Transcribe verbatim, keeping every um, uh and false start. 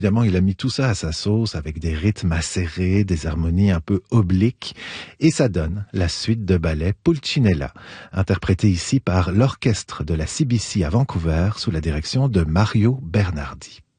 Évidemment, il a mis tout ça à sa sauce avec des rythmes acérés, des harmonies un peu obliques, et ça donne la suite de ballet Pulcinella, interprétée ici par l'orchestre de la C B C à Vancouver sous la direction de Mario Bernardi.